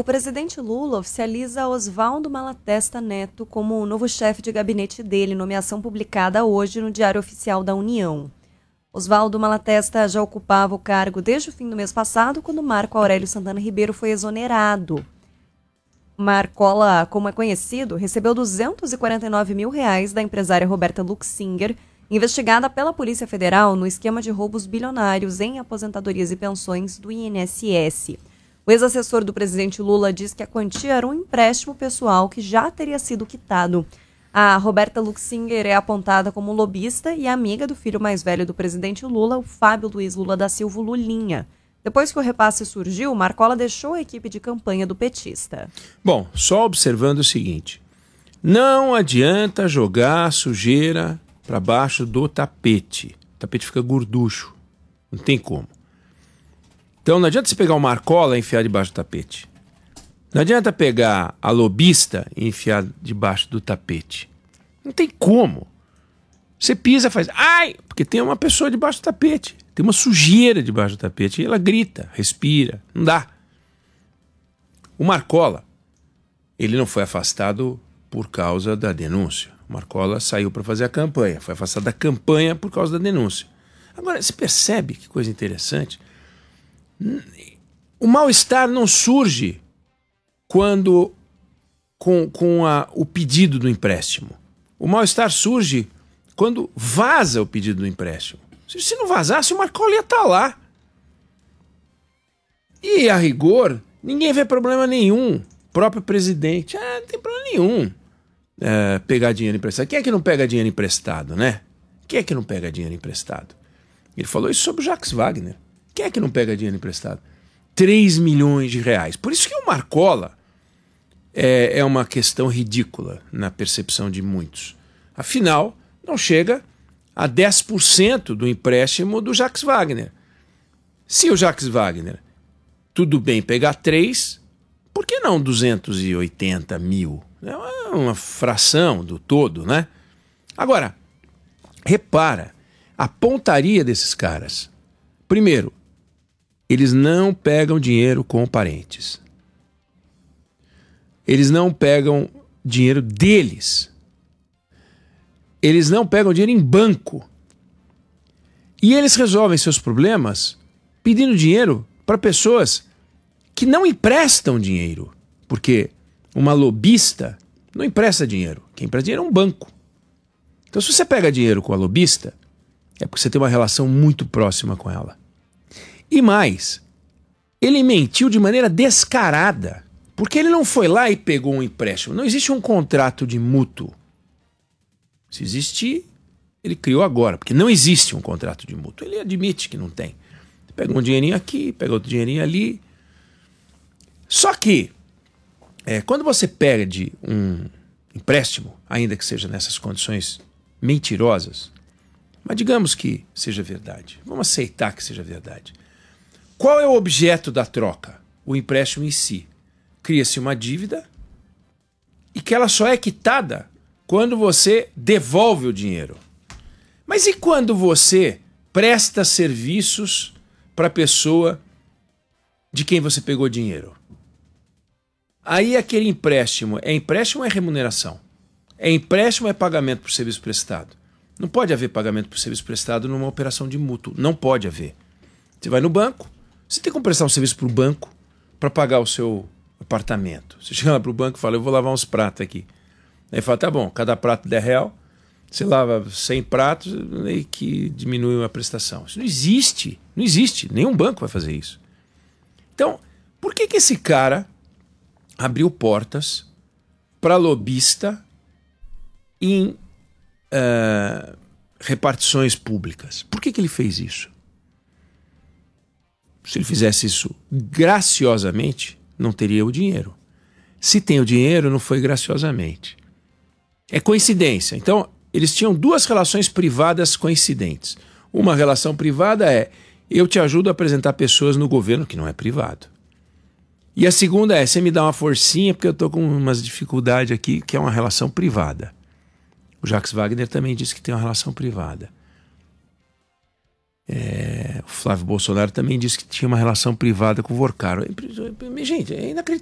presidente Lula oficializa Oswaldo Malatesta Neto como o novo chefe de gabinete dele, nomeação publicada hoje no Diário Oficial da União. Oswaldo Malatesta já ocupava o cargo desde o fim do mês passado, quando Marco Aurélio Santana Ribeiro foi exonerado. Marcola, como é conhecido, recebeu R$249 mil da empresária Roberta Luxinger, investigada pela Polícia Federal no esquema de roubos bilionários em aposentadorias e pensões do INSS. O ex-assessor do presidente Lula diz que a quantia era um empréstimo pessoal que já teria sido quitado. A Roberta Luxinger é apontada como lobista e amiga do filho mais velho do presidente Lula, o Fábio Luiz Lula da Silva Lulinha. Depois que o repasse surgiu, Marcola deixou a equipe de campanha do petista. Bom, só observando o seguinte: não adianta jogar sujeira para baixo do tapete. O tapete fica gorducho. Não tem como. Então não adianta você pegar o Marcola e enfiar debaixo do tapete. Não adianta pegar a lobista e enfiar debaixo do tapete. Não tem como. Você pisa e faz... Ai! Porque tem uma pessoa debaixo do tapete. Tem uma sujeira debaixo do tapete. E ela grita, respira. Não dá. O Marcola, ele não foi afastado por causa da denúncia. O Marcola saiu para fazer a campanha. Foi afastado da campanha por causa da denúncia. Agora, você percebe que coisa interessante? O mal-estar não surge quando com o pedido do empréstimo. O mal-estar surge quando vaza o pedido do empréstimo. Se não vazasse, o Marcola ia estar lá. E, a rigor, ninguém vê problema nenhum. O próprio presidente, não tem problema nenhum pegar dinheiro emprestado. Quem é que não pega dinheiro emprestado, né? Quem é que não pega dinheiro emprestado? Ele falou isso sobre o Jacques Wagner. Quem é que não pega dinheiro emprestado? R$3 milhões. Por isso que o Marcola é uma questão ridícula na percepção de muitos. Afinal, não chega a 10% do empréstimo do Jacques Wagner. Se o Jacques Wagner, tudo bem pegar 3, por que não 280 mil? É uma fração do todo, né? Agora, repara, a pontaria desses caras. Primeiro, eles não pegam dinheiro com parentes. Eles não pegam dinheiro deles. Eles não pegam dinheiro em banco. E eles resolvem seus problemas pedindo dinheiro para pessoas que não emprestam dinheiro. Porque uma lobista não empresta dinheiro. Quem empresta dinheiro é um banco. Então, se você pega dinheiro com a lobista, é porque você tem uma relação muito próxima com ela. E mais, ele mentiu de maneira descarada. Porque ele não foi lá e pegou um empréstimo. Não existe um contrato de mútuo. Se existir, ele criou agora, porque não existe um contrato de mútuo. Ele admite que não tem. Pega um dinheirinho aqui, pega outro dinheirinho ali. Só que, quando você perde um empréstimo, ainda que seja nessas condições mentirosas, mas digamos que seja verdade, vamos aceitar que seja verdade. Qual é o objeto da troca? O empréstimo em si. Cria-se uma dívida e que ela só é quitada quando você devolve o dinheiro. Mas e quando você presta serviços para a pessoa de quem você pegou dinheiro? Aí aquele empréstimo ou é remuneração? É empréstimo ou é pagamento por serviço prestado? Não pode haver pagamento por serviço prestado numa operação de mútuo. Não pode haver. Você vai no banco, você tem que prestar um serviço para o banco para pagar o seu apartamento. Você chega lá para o banco e fala, eu vou lavar uns pratos aqui. Aí fala, tá bom, cada prato R$10, você lava 100 pratos e que diminui a prestação. Isso não existe. Não existe. Nenhum banco vai fazer isso. Então, por que esse cara abriu portas para lobista em repartições públicas? Por que ele fez isso? Se ele fizesse isso graciosamente, não teria o dinheiro. Se tem o dinheiro, não foi graciosamente. É coincidência. Então, eles tinham duas relações privadas coincidentes. Uma relação privada é, eu te ajudo a apresentar pessoas no governo que não é privado. E a segunda é, você me dá uma forcinha porque eu estou com umas dificuldades aqui, que é uma relação privada. O Jacques Wagner também disse que tem uma relação privada. O Flávio Bolsonaro também disse que tinha uma relação privada com o Vorcaro. Gente, é inacreditável.